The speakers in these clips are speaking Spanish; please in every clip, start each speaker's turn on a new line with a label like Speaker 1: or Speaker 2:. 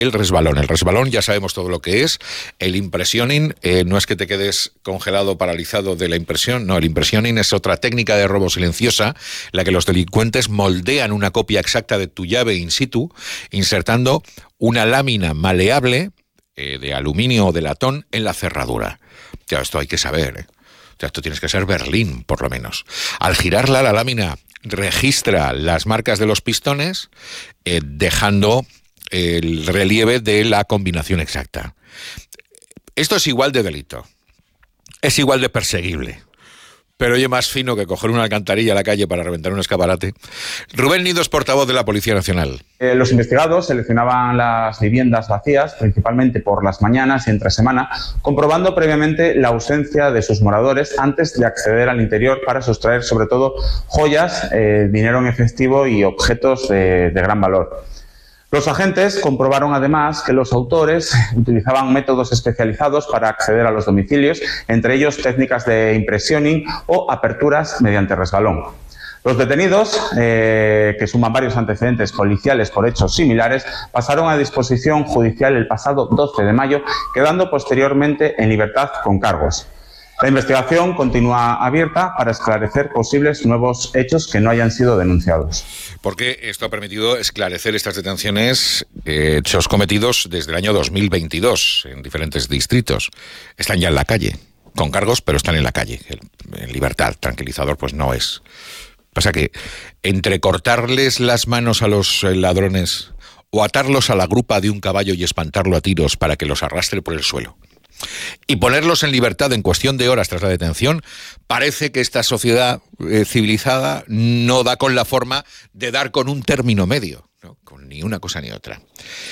Speaker 1: El resbalón ya sabemos todo lo que es. El impressioning no es que te quedes congelado, paralizado de la impresión. No, el impressioning es otra técnica de robo silenciosa, la que los delincuentes moldean una copia exacta de tu llave in situ, insertando una lámina maleable de aluminio o de latón en la cerradura. Ya, esto hay que saber, O sea, esto tienes que ser Berlín, por lo menos. Al girarla, la lámina registra las marcas de los pistones, dejando el relieve de la combinación exacta. Esto es igual de delito, es igual de perseguible, pero oye, más fino que coger una alcantarilla a la calle para reventar un escaparate. Rubén Nidos, portavoz de la Policía Nacional.
Speaker 2: Los investigados seleccionaban las viviendas vacías, principalmente por las mañanas y entre semana, comprobando previamente la ausencia de sus moradores antes de acceder al interior para sustraer sobre todo joyas, dinero en efectivo y objetos de gran valor. Los agentes comprobaron además que los autores utilizaban métodos especializados para acceder a los domicilios, entre ellos técnicas de impressioning o aperturas mediante resbalón. Los detenidos, que suman varios antecedentes policiales por hechos similares, pasaron a disposición judicial el pasado 12 de mayo, quedando posteriormente en libertad con cargos. La investigación continúa abierta para esclarecer posibles nuevos hechos que no hayan sido denunciados.
Speaker 1: Porque esto ha permitido esclarecer estas detenciones, hechos cometidos desde el año 2022 en diferentes distritos. Están ya en la calle, con cargos, pero están en la calle. En libertad, tranquilizador, pues no es. Pasa que entre cortarles las manos a los ladrones o atarlos a la grupa de un caballo y espantarlo a tiros para que los arrastre por el suelo, y ponerlos en libertad en cuestión de horas tras la detención, parece que esta sociedad civilizada no da con la forma de dar con un término medio, ¿no? Con ni una cosa ni otra.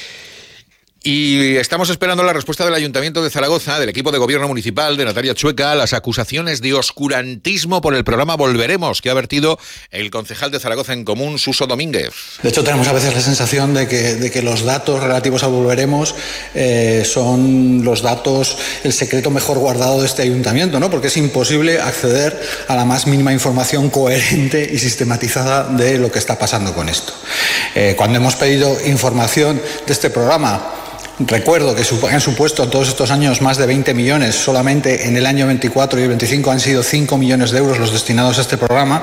Speaker 1: Y estamos esperando la respuesta del Ayuntamiento de Zaragoza, del equipo de gobierno municipal, de Natalia Chueca, a las acusaciones de oscurantismo por el programa Volveremos, que ha vertido el concejal de Zaragoza en Común, Suso Domínguez.
Speaker 3: De hecho, tenemos a veces la sensación de que los datos relativos a Volveremos son los datos, el secreto mejor guardado de este ayuntamiento, ¿no? Porque es imposible acceder a la más mínima información coherente y sistematizada de lo que está pasando con esto. Cuando hemos pedido información de este programa, recuerdo que han supuesto en todos estos años más de 20 millones, solamente en el año 24 y el 25 han sido 5 millones de euros los destinados a este programa.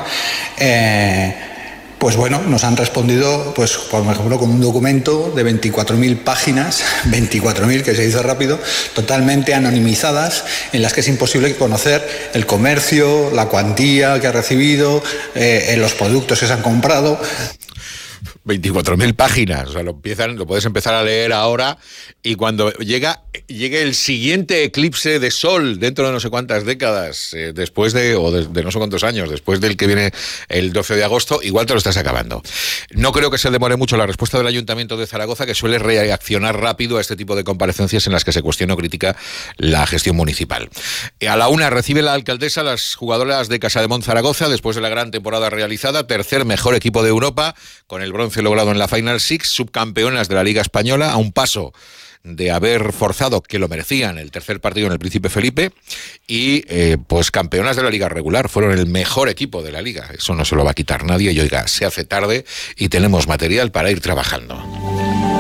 Speaker 3: Pues bueno, nos han respondido, pues por ejemplo, con un documento de 24.000 páginas, 24.000 que se dice rápido, totalmente anonimizadas, en las que es imposible conocer el comercio, la cuantía que ha recibido, los productos que se han comprado.
Speaker 1: 24.000 páginas, o sea, lo puedes empezar a leer ahora, y cuando llegue el siguiente eclipse de sol dentro de no sé cuántas décadas, después de no sé cuántos años, después del que viene el 12 de agosto, igual te lo estás acabando. No creo que se demore mucho la respuesta del Ayuntamiento de Zaragoza, que suele reaccionar rápido a este tipo de comparecencias en las que se cuestiona o critica la gestión municipal. A la 1 recibe la alcaldesa las jugadoras de Casademont Zaragoza, después de la gran temporada realizada, tercer mejor equipo de Europa, con el bronce logrado en la Final Six, subcampeonas de la Liga Española, a un paso de haber forzado, que lo merecían, el tercer partido en el Príncipe Felipe, y pues campeonas de la Liga regular, fueron el mejor equipo de la Liga. Eso no se lo va a quitar nadie, y oiga, se hace tarde y tenemos material para ir trabajando.